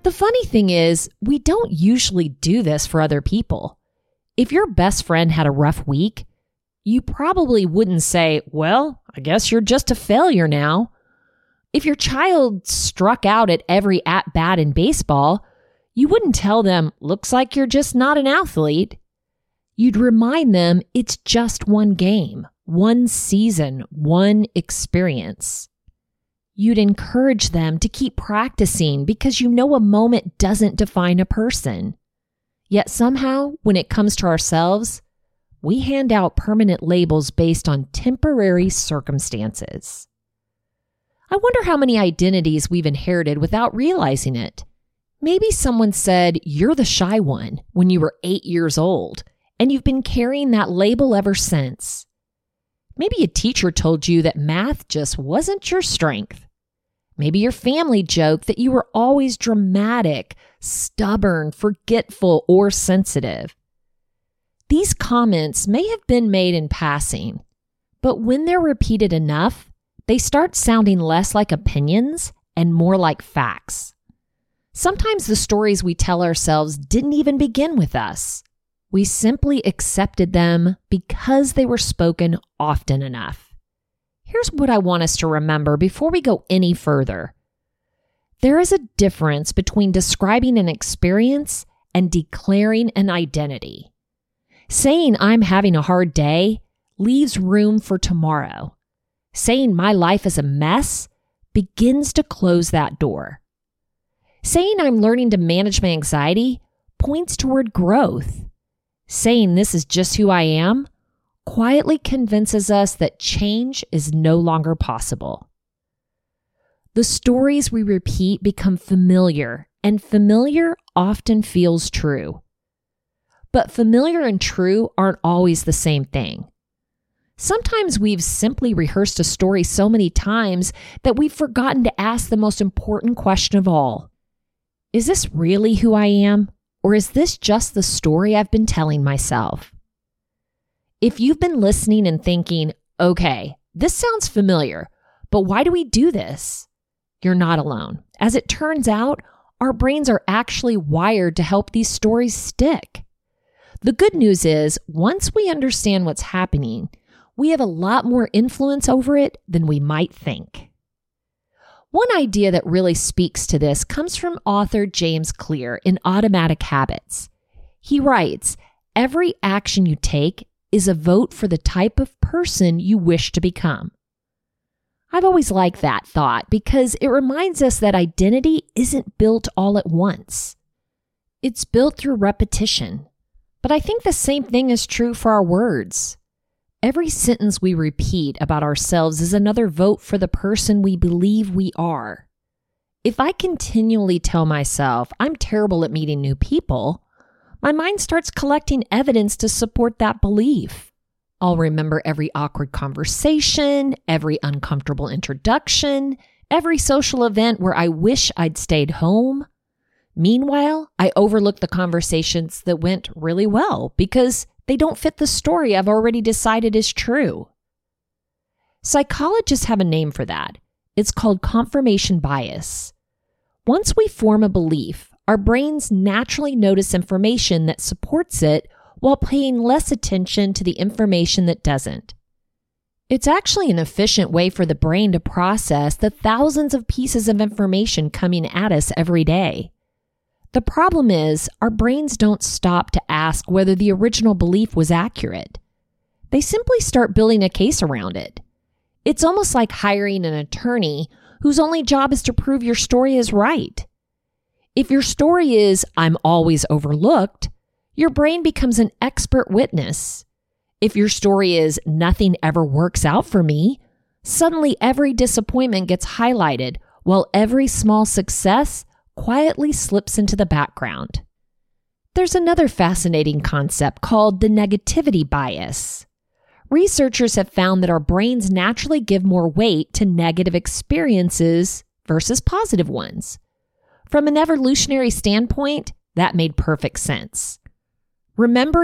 The funny thing is, we don't usually do this for other people. If your best friend had a rough week, you probably wouldn't say, well, I guess you're just a failure now. If your child struck out at every at-bat in baseball, you wouldn't tell them, looks like you're just not an athlete. You'd remind them it's just one game, one season, one experience. You'd encourage them to keep practicing because you know a moment doesn't define a person. Yet somehow, when it comes to ourselves, we hand out permanent labels based on temporary circumstances. I wonder how many identities we've inherited without realizing it. Maybe someone said, you're the shy one when you were 8 years old, and you've been carrying that label ever since. Maybe a teacher told you that math just wasn't your strength. Maybe your family joked that you were always dramatic, stubborn, forgetful, or sensitive. These comments may have been made in passing, but when they're repeated enough, they start sounding less like opinions and more like facts. Sometimes the stories we tell ourselves didn't even begin with us. We simply accepted them because they were spoken often enough. Here's what I want us to remember before we go any further. There is a difference between describing an experience and declaring an identity. Saying I'm having a hard day leaves room for tomorrow. Saying my life is a mess begins to close that door. Saying I'm learning to manage my anxiety points toward growth. Saying this is just who I am quietly convinces us that change is no longer possible. The stories we repeat become familiar, and familiar often feels true. But familiar and true aren't always the same thing. Sometimes we've simply rehearsed a story so many times that we've forgotten to ask the most important question of all. Is this really who I am, or is this just the story I've been telling myself? If you've been listening and thinking, okay, this sounds familiar, but why do we do this? You're not alone. As it turns out, our brains are actually wired to help these stories stick. The good news is, once we understand what's happening, we have a lot more influence over it than we might think. One idea that really speaks to this comes from author James Clear in Automatic Habits. He writes, every action you take is a vote for the type of person you wish to become. I've always liked that thought because it reminds us that identity isn't built all at once. It's built through repetition. But I think the same thing is true for our words. Every sentence we repeat about ourselves is another vote for the person we believe we are. If I continually tell myself I'm terrible at meeting new people, my mind starts collecting evidence to support that belief. I'll remember every awkward conversation, every uncomfortable introduction, every social event where I wish I'd stayed home. Meanwhile, I overlook the conversations that went really well because they don't fit the story I've already decided is true. Psychologists have a name for that. It's called confirmation bias. Once we form a belief, our brains naturally notice information that supports it while paying less attention to the information that doesn't. It's actually an efficient way for the brain to process the thousands of pieces of information coming at us every day. The problem is, our brains don't stop to ask whether the original belief was accurate. They simply start building a case around it. It's almost like hiring an attorney whose only job is to prove your story is right. If your story is, I'm always overlooked, your brain becomes an expert witness. If your story is, nothing ever works out for me, suddenly every disappointment gets highlighted while every small success quietly slips into the background. There's another fascinating concept called the negativity bias. Researchers have found that our brains naturally give more weight to negative experiences versus positive ones. From an evolutionary standpoint, that made perfect sense. Remember